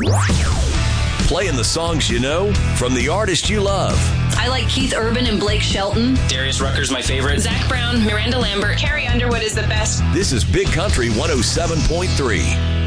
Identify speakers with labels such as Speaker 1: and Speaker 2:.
Speaker 1: Playing the songs you know from the artist you love.
Speaker 2: I like Keith Urban and Blake Shelton.
Speaker 3: Darius Rucker's my favorite.
Speaker 4: Zach Brown, Miranda Lambert. Carrie Underwood is the best.
Speaker 1: This is Big Country 107.3.